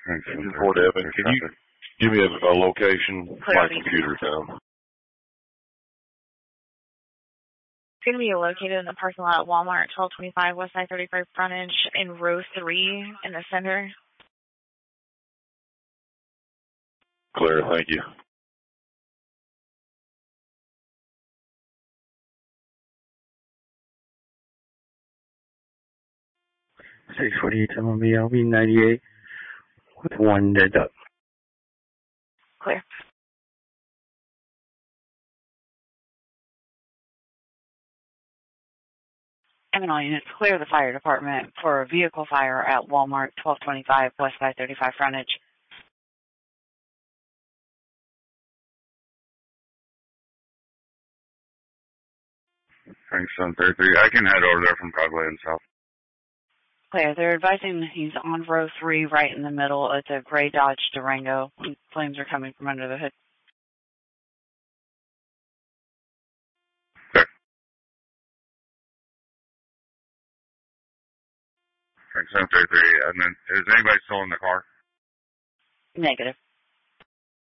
Engine 4 Devin, can you give me a location? My computer's down. It's going to be located in the parking lot at Walmart, 1225 West Side 35 frontage in row 3 in the center. Clear, thank you. I'll be 98 with 1 dead duck. Clear. And all units clear the fire department for a vehicle fire at Walmart, 1225 West Side 35 frontage. Thanks, 733. I can head over there from Broadway and South. Clear. They're advising he's on row 3 right in the middle. It's a gray Dodge Durango. Flames are coming from under the hood. Okay. Thanks, 733. And then, is anybody still in the car? Negative.